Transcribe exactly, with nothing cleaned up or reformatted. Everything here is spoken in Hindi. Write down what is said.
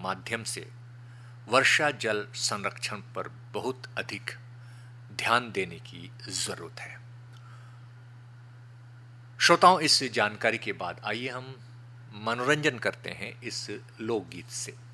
माध्यम से वर्षा जल संरक्षण पर बहुत अधिक ध्यान देने की जरूरत है। श्रोताओं, इस जानकारी के बाद आइए हम मनोरंजन करते हैं इस लोकगीत से।